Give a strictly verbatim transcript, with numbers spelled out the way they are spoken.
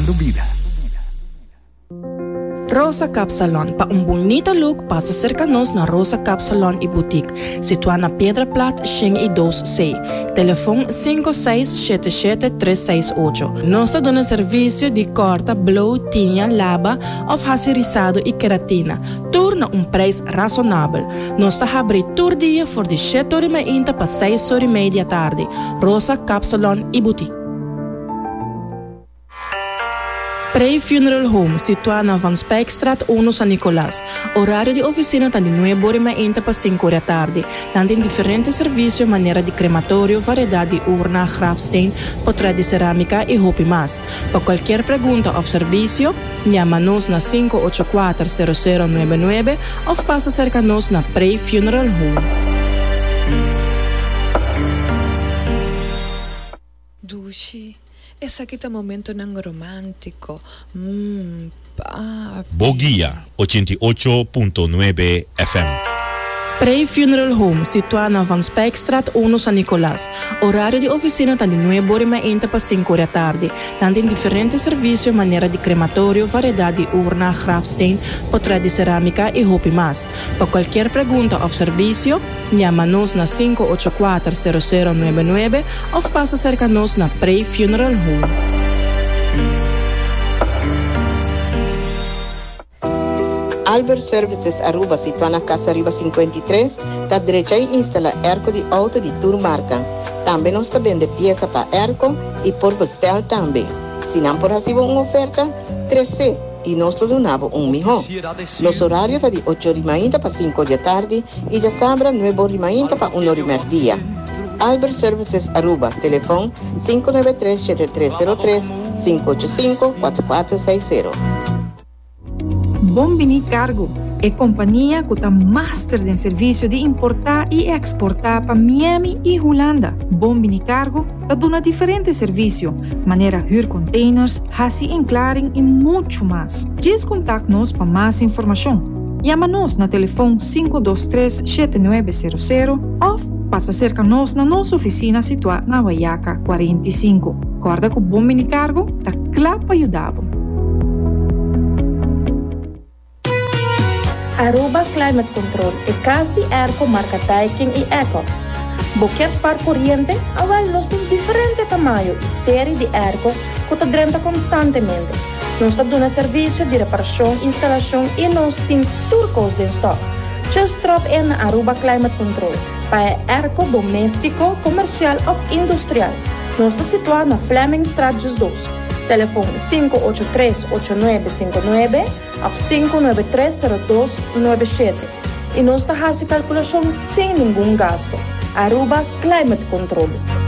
Dando vida. Rosa Cap Salon. Pa um bonito look, passa cerca-nos na Rosa Cap Salon e Boutique, situada na Pedra Plat, Xing e dois C. Telefone cinco seis sete sete três seis oito. Nós damos serviço de corta, blow, tinha, lava, of racirizado e queratina. Tudo a um preço razonável. Nós abrimos todo dia por de sete horas e meia para seis horas e meia da tarde. Rosa Cap Salon e Boutique. Prey Funeral Home, situada na Van Spijkstraat um, San Nicolás. Horário de oficina está de nove horas e meia para cinco horas da tarde. Tem diferentes serviços, maneira de crematório, variedade de urna, grafsteen, portrait de cerâmica e roupa mais. Para qualquer pergunta ou serviço, chama-nos na cinco oito quatro zero zero nove nove ou passa cerca-nos na Prey Funeral Home. Dushi. Essa aqui tá momento nang romântico. Hum, papi. Bogia oitenta e oito ponto nove F M. Prey Funeral Home, situada na Van Spijkstraat um, San Nicolás. Horário de oficina está de nove horas e meia para cinco horas da tarde. Tem diferentes serviços, maneira de crematório, variedade de urna, grafsteen, portrait de cerâmica e roupa mais. Para qualquer pergunta ou serviço, chama-nos na cinco oito quatro zero zero nove nove ou passa cerca-nos na Prey Funeral Home. Albert Services Aruba, situada na Casa Riva cinquenta e três, da direita e instala erco de auto de tour marca. Também nós também de peça para erco e por bestel também. Se não por receber uma oferta, três C e nós donamos um milhão. Os horários são de oito horas e meia para cinco da tarde e já sabra nove horas e meia para uma hora e meia dia. Albert Services Aruba, telefone cinco nove três sete três zero três cinco oito cinco quatro quatro seis zero. Bombini Cargo é companhia que está master em serviço de importar e exportar para Miami e Holanda. Bombini Cargo está dando diferentes serviços, maneira huur containers, hasi enclaring e muito mais. Diz contact-nos para mais informação. Chama-nos na telefone cinco dois três sete nove zero zero ou passa cerca-nos na nossa oficina situada na Guaiaca quarenta e cinco. Corda que o Bombini Cargo está claro para ajudar. Aruba Climate Control é casa de airco marca Daikin e Ecos. Boquetes para corrente, agora nós temos diferente tamanho e série de airco que está drenta constantemente. Nós estamos dando serviço de reparação, instalação e nós temos turcos em stock. Just drop in na Aruba Climate Control para airco doméstico, comercial ou industrial. Nós estamos situados na Fleming Straat dois. Telefone cinco oito três oito nove cinco nove ou cinco nove três zero dois nove sete. E nós fazemos calculação sem nenhum gasto. Aruba Climate Control.